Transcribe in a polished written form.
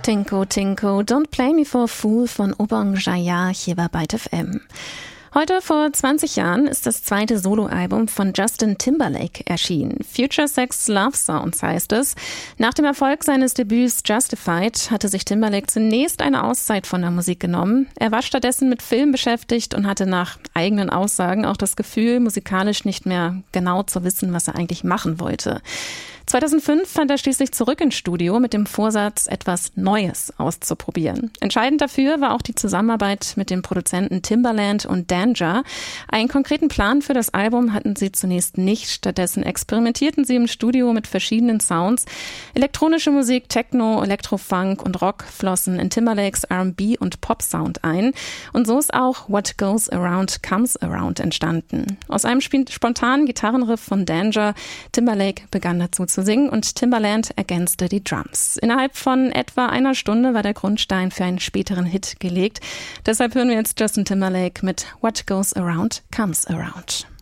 Tinko, Tinko, Don't Play Me for a Fool von Obong Jaya hier bei Byte FM. Heute vor 20 Jahren ist das zweite Soloalbum von Justin Timberlake erschienen. Future Sex Love Sounds heißt es. Nach dem Erfolg seines Debüts Justified hatte sich Timberlake zunächst eine Auszeit von der Musik genommen. Er war stattdessen mit Film beschäftigt und hatte nach eigenen Aussagen auch das Gefühl, musikalisch nicht mehr genau zu wissen, was er eigentlich machen wollte. 2005 fand er schließlich zurück ins Studio mit dem Vorsatz, etwas Neues auszuprobieren. Entscheidend dafür war auch die Zusammenarbeit mit dem Produzenten Timbaland und Danja. Einen konkreten Plan für das Album hatten sie zunächst nicht. Stattdessen experimentierten sie im Studio mit verschiedenen Sounds. Elektronische Musik, Techno, Elektrofunk und Rock flossen in Timberlakes R&B und Pop-Sound ein. Und so ist auch What Goes Around Comes Around entstanden. Aus einem spontanen Gitarrenriff von Danja, Timberlake begann dazu zu singen und Timbaland ergänzte die Drums. Innerhalb von etwa einer Stunde war der Grundstein für einen späteren Hit gelegt. Deshalb hören wir jetzt Justin Timberlake mit What Goes Around Comes Around.